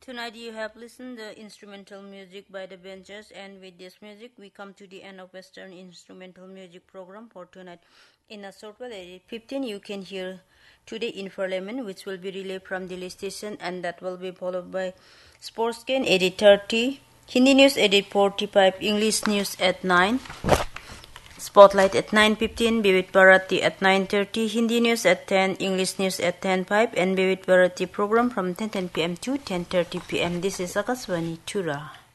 Tonight you have listened the instrumental music by the Benchers, and with this music we come to the end of Western instrumental music program for tonight. In a short while, at 8:15, you can hear Today in Parliament, which will be relayed from Delhi station, and that will be followed by Sports Gain 8:30, Hindi News 8:45, English News at 9. Spotlight at 9:15, Vivid Bharati at 9:30, Hindi News at 10, English News at 10:05, and Vivid Bharati program from 10 p.m. to 10:30 p.m. This is Akashvani Tura.